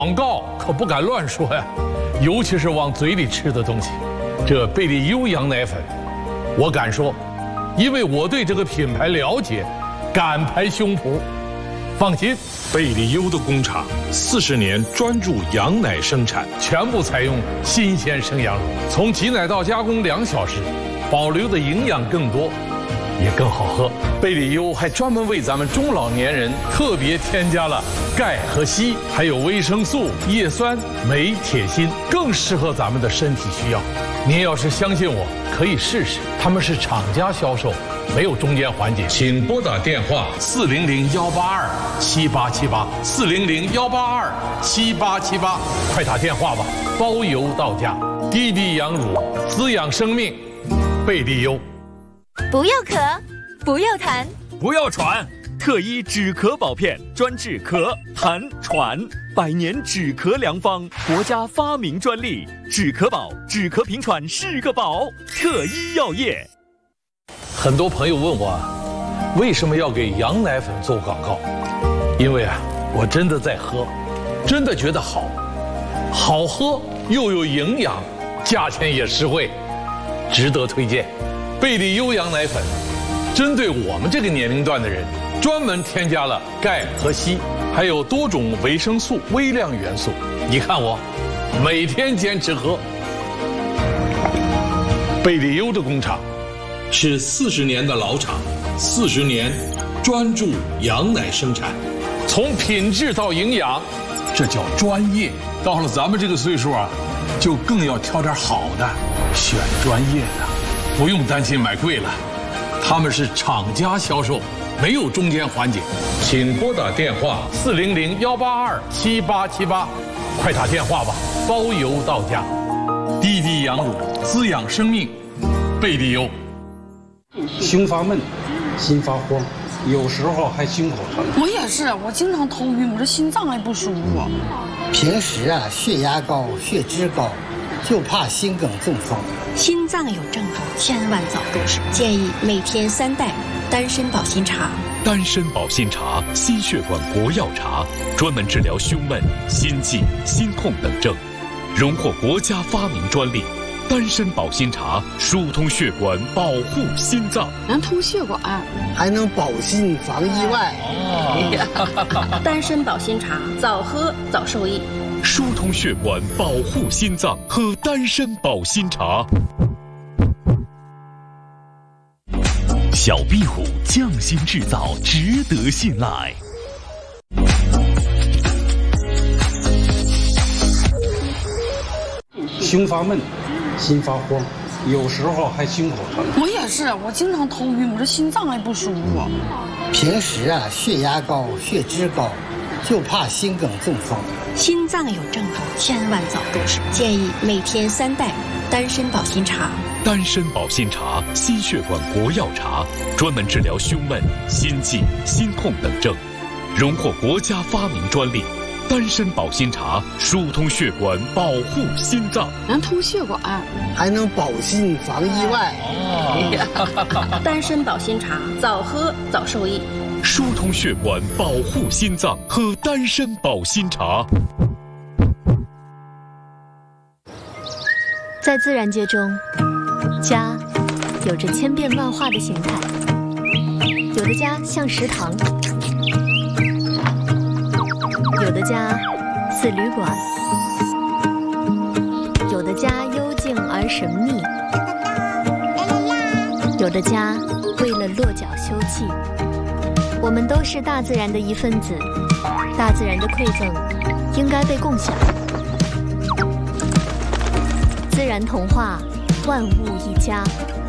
广告可不敢乱说呀，尤其是往嘴里吃的东西。这贝利优羊奶粉，我敢说，因为我对这个品牌了解，敢拍胸脯。放心， 贝利优的工厂40年专注羊奶生产， 全部采用新鲜生羊乳，从挤奶到加工2小时，保留的营养更多，也更好喝。贝利优还专门为咱们中老年人特别添加了钙和硒，还有维生素、叶酸、镁、铁、锌，更适合咱们的身体需要。您要是相信我，可以试试，他们是厂家销售，没有中间环节。请拨打电话400-182-7878，400-182-7878，快打电话吧，包邮到家。滴滴羊乳滋养生命，贝利优。 不要咳，不要痰， 不要喘，特一止咳宝片，专治咳、痰、喘，100年止咳良方，国家发明专利，止咳宝，止咳平喘是个宝，特一药业。 很多朋友问我，为什么要给羊奶粉做广告？因为我真的在喝，真的觉得好，好喝又有营养，价钱也实惠，值得推荐。贝利优羊奶粉，针对我们这个年龄段的人，专门添加了钙和硒，还有多种维生素、微量元素。你看我，每天坚持喝。贝利优的工厂是40年的老厂，40年专注羊奶生产，从品质到营养，这叫专业。到了咱们这个岁数就更要挑点好的，选专业的。不用担心买贵了，他们是厂家销售，没有中间环节。请拨打电话400-182-7878，快打电话吧，包邮到家。滴滴羊乳滋养生命，贝利优。 胸发闷，心发慌，有时候还心口疼。 我也是，我经常头晕，我这心脏还不舒服。 平时血压高、血脂高，就怕心梗中风。 心脏有症状，千万早入手。建议每天3袋丹参保心茶。 丹参保心茶，心血管国药茶，专门治疗胸闷、心悸、心痛等症，荣获国家发明专利。丹参保心茶疏通血管，保护心脏， 能通血管， 还能保心防意外。 丹参保心茶，早喝早受益。 疏通血管，保护心脏，喝丹参保心茶。小壁虎匠心制造，值得信赖。 胸发闷，心发慌，有时候还心口疼。 我也是，我经常头晕，我这心脏还不舒服。 平时血压高、血脂高，就怕心梗中风。 心脏有症状，千万早入手。建议每天3袋丹参保心茶。 丹参保心茶，心血管国药茶，专门治疗胸闷、心悸、心痛等症，荣获国家发明专利。丹参保心茶疏通血管，保护心脏， 能通血管， 还能保心防意外。 丹参保心茶，早喝早受益。 疏通血管，保护心脏，喝丹参保心茶。 在自然界中，家有着千变万化的形态，有的家像食堂，有的家似旅馆，有的家幽静而神秘，有的家为了落脚休憩。我们都是大自然的一份子，大自然的馈赠应该被共享。自然童话，万物一家。